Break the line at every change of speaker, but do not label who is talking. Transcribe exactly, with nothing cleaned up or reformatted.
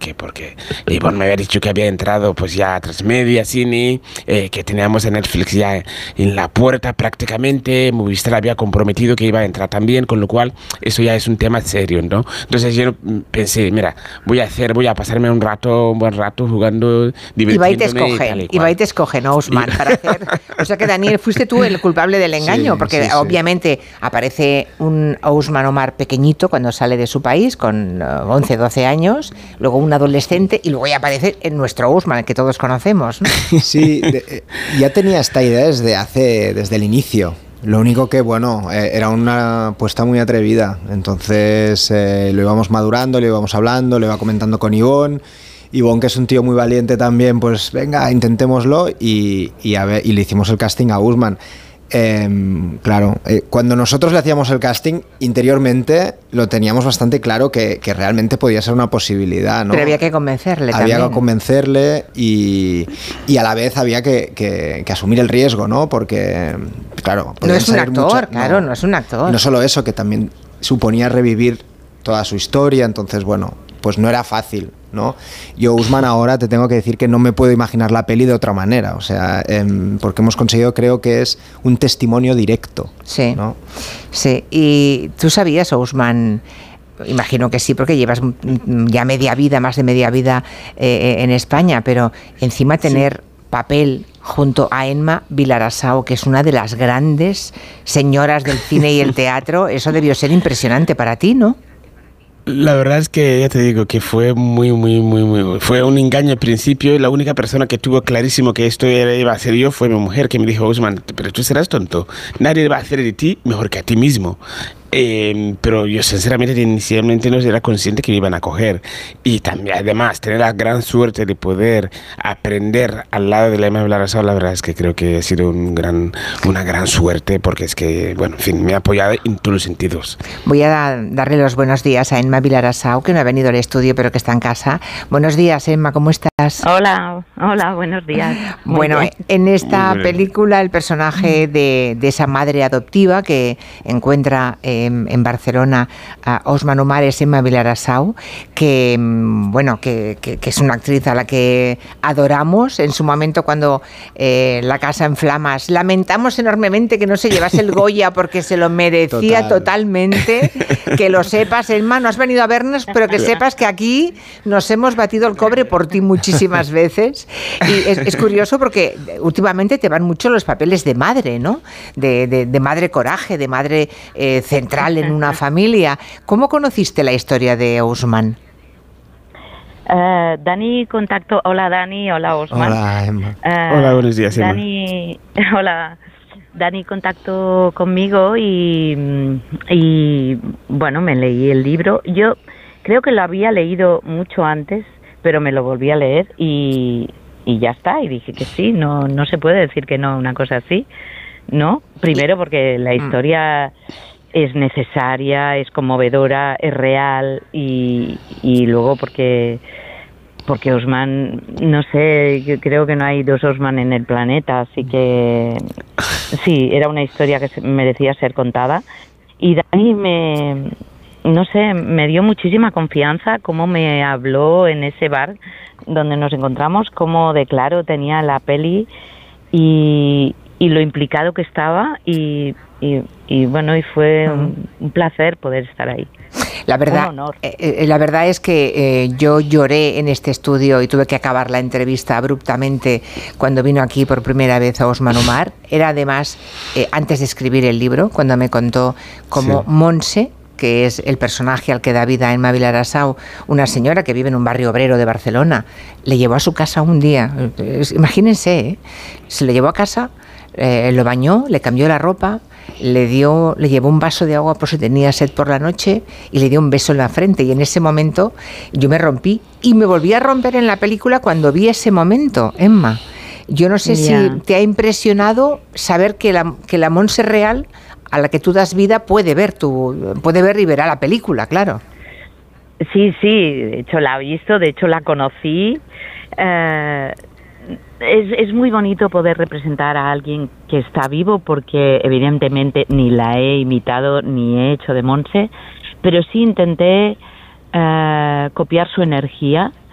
porque, porque Ivonne me había dicho que había entrado pues ya a Transmedia, Cine, eh, que teníamos a Netflix ya en la puerta prácticamente, Movistar había comprometido que iba a entrar también, con lo cual eso ya es un tema serio, ¿no? Entonces yo pensé, mira, voy a hacer, voy a pasarme un rato, un buen rato jugando, divirtiéndome.
Ibai te escoge, Ibai te escoge, ¿no, Ousmane? Para hacer, o sea que Daniel, fuiste tú el culpable del engaño, sí, porque sí, obviamente sí. Aparece un Ousmane Omar pequeñito cuando sale de su país, con once, doce años, luego un adolescente y luego ya aparece en nuestro Ousmane, que todos conocemos, ¿no?
Sí, de, ya tenía esta idea desde hace, desde el inicio. Lo único que, bueno, eh, era una apuesta muy atrevida. Entonces eh, lo íbamos madurando, lo íbamos hablando, lo iba comentando con Ivonne. Ivonne, que es un tío muy valiente también, pues venga, intentémoslo y, y, a ver, y le hicimos el casting a Ousmane. Eh, claro, eh, cuando nosotros le hacíamos el casting, interiormente lo teníamos bastante claro que, que realmente podía ser una posibilidad, ¿no?
Pero había que convencerle
había
también.
Había que convencerle y, y a la vez había que, que, que asumir el riesgo, ¿no? Porque, claro...
No es un actor, mucha, claro, no, no es un actor.
No solo eso, que también suponía revivir toda su historia, entonces, bueno, pues no era fácil, ¿no? Yo, Ousmane, ahora te tengo que decir que no me puedo imaginar la peli de otra manera, o sea, eh, porque hemos conseguido, creo que es un testimonio directo,
sí,
¿no?
Sí, y tú sabías, Ousmane, imagino que sí, porque llevas ya media vida, más de media vida eh, en España, pero encima tener sí. papel junto a Emma Vilarasau, que es una de las grandes señoras del cine y el teatro, eso debió ser impresionante para ti, ¿no?
La verdad es que ya te digo que fue muy, muy, muy, muy... Fue un engaño al principio y la única persona que tuvo clarísimo que esto iba a ser yo fue mi mujer, que me dijo, Ousmane, pero tú serás tonto. Nadie va a hacer de ti mejor que a ti mismo. Eh, pero yo sinceramente inicialmente no era consciente que me iban a coger. Y también, además, tener la gran suerte de poder aprender al lado de la Emma Vilarasau, la verdad es que creo que ha sido un gran, una gran suerte, porque es que, bueno, en fin, me ha apoyado en todos los sentidos.
Voy a da, darle los buenos días a Emma Vilarasau, que no ha venido al estudio, pero que está en casa. Buenos días, Emma, ¿cómo estás?
Hola, hola, buenos días.
Muy bueno, bien. En esta película, el personaje de, de esa madre adoptiva que encuentra... Eh, en Barcelona a Ousmane Omar es Emma Vilarasau, que bueno que, que, que es una actriz a la que adoramos. En su momento, cuando eh, La casa en flamas, lamentamos enormemente que no se llevase el Goya porque se lo merecía Total. totalmente. Que lo sepas, Emma, no has venido a vernos, pero que sepas que aquí nos hemos batido el cobre por ti muchísimas veces. Y es, es curioso porque últimamente te van mucho los papeles de madre, ¿no? De, de, de madre coraje, de madre eh, central en una familia. ¿Cómo conociste la historia de Ousmane?
Uh, Dani contactó... Hola, Dani. Hola, Ousmane.
Hola, Emma.
Uh, hola, buenos días, Emma.
Dani... Hola. Dani contactó conmigo y, y, bueno, me leí el libro. Yo creo que lo había leído mucho antes, pero me lo volví a leer y, y ya está. Y dije que sí, no, no se puede decir que no, una cosa así, ¿no? Primero porque la historia... es necesaria, es conmovedora, es real y, y luego porque porque Ousmane, no sé, yo creo que no hay dos Ousmane en el planeta, así que sí, era una historia que merecía ser contada. Y Dani me, no sé, me dio muchísima confianza, cómo me habló en ese bar donde nos encontramos, cómo de claro tenía la peli y, y lo implicado que estaba y Y, y bueno, y fue un, un placer poder estar ahí.
La verdad,
un honor.
Eh, la verdad es que eh, yo lloré en este estudio y tuve que acabar la entrevista abruptamente cuando vino aquí por primera vez a Ousmane Omar. Era además eh, antes de escribir el libro, cuando me contó cómo sí. Montse, que es el personaje al que da vida Emma Vilarasau, una señora que vive en un barrio obrero de Barcelona, le llevó a su casa un día. Imagínense, ¿eh? Se lo llevó a casa, eh, lo bañó, le cambió la ropa, le dio, le llevó un vaso de agua por si tenía sed por la noche y le dio un beso en la frente. Y en ese momento yo me rompí y me volví a romper en la película cuando vi ese momento, Emma. Yo no sé yeah. si te ha impresionado saber que la, que la Montse real a la que tú das vida puede ver tu, puede ver y verá la película, claro.
Sí, sí, de hecho la he visto, de hecho la conocí. Eh, es, es muy bonito poder representar a alguien que está vivo porque evidentemente ni la he imitado ni he hecho de Montse, pero sí intenté eh, copiar su energía